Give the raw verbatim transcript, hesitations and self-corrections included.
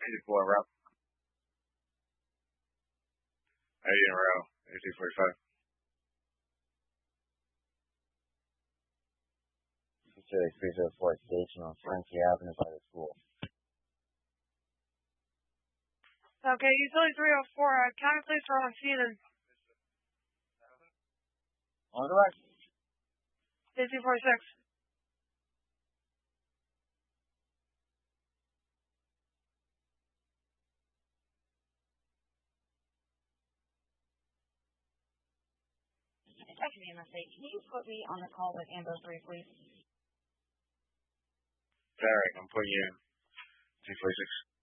eighty-four route. eighty in a row. eighty-two forty-five. three oh four station on Frankie Avenue by the school. Okay, utility three oh four, uh, county police are on scene and... On the right. eighteen forty-six. Actually, M S A, can you put me on the call with Amber three, please? Sorry, I'm putting you in. two forty-six.